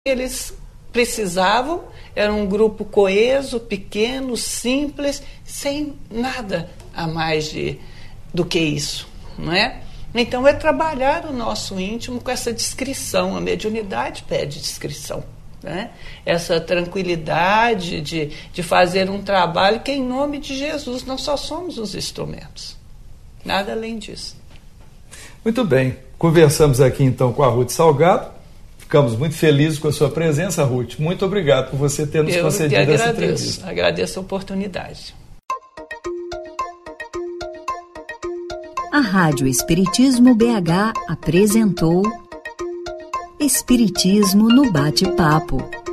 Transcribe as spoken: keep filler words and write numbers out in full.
Eles precisavam, era um grupo coeso, pequeno, simples, sem nada a mais de, do que isso, não é? Então é trabalhar o nosso íntimo com essa discrição, a mediunidade pede discrição, né? Essa tranquilidade de, de fazer um trabalho que, em nome de Jesus, nós só somos os instrumentos, nada além disso. Muito bem, conversamos aqui então com a Ruth Salgado. Ficamos muito felizes com a sua presença, Ruth. Muito obrigado por você ter nos Eu concedido que agradeço, essa entrevista. Agradeço a oportunidade. A Rádio Espiritismo B H apresentou Espiritismo no Bate-Papo.